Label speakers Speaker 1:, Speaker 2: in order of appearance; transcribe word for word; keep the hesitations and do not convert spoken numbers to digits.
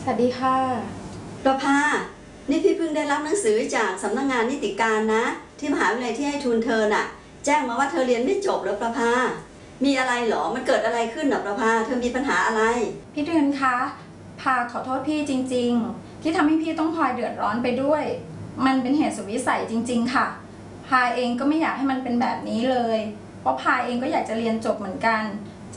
Speaker 1: สวัสดีค่ะ
Speaker 2: ประภานี่พี่เพิ่งได้รับหนังสือจากสำนักงานนิติการนะที่มหาวิทยาลัยที่ให้ทุนเธอน่ะแจ้งมาว่าเธอเรียนไม่จบแล้วประภามีอะไรหรอมันเกิดอะไรขึ้นหรอประภาเธอมีปัญหาอะไร
Speaker 1: พี่เดือนคะพาขอโทษพี่จริงๆที่ทำให้พี่ต้องพลอยเดือดร้อนไปด้วยมันเป็นเหตุสุดวิสัยจริงๆค่ะพาเองก็ไม่อยากให้มันเป็นแบบนี้เลยเพราะพาเองก็อยากจะเรียนจบเหมือนกัน